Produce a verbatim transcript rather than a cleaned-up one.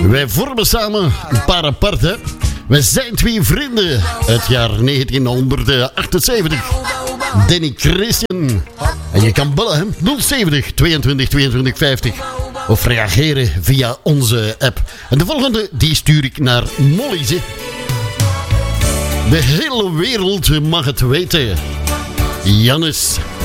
Wij vormen samen een paar apart, hè. We zijn twee vrienden. Het jaar negentienhonderdachtenzeventig. Danny Christian. En je kan bellen, hè. nul zeventig tweeëntwintig tweeëntwintig vijftig. Of reageren via onze app. En de volgende, die stuur ik naar Molly. De hele wereld mag het weten. Jannes.